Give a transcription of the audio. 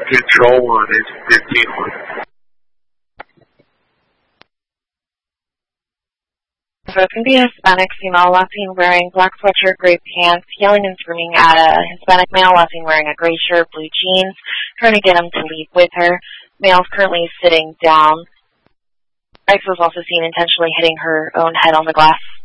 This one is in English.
Control 1, it's 15-1. So it's going to be a Hispanic female last seen wearing black sweatshirt, gray pants, yelling and screaming at a Hispanic male last seen wearing a gray shirt, blue jeans, trying to get him to leave with her. Male's currently sitting down. X was also seen intentionally hitting her own head on the glass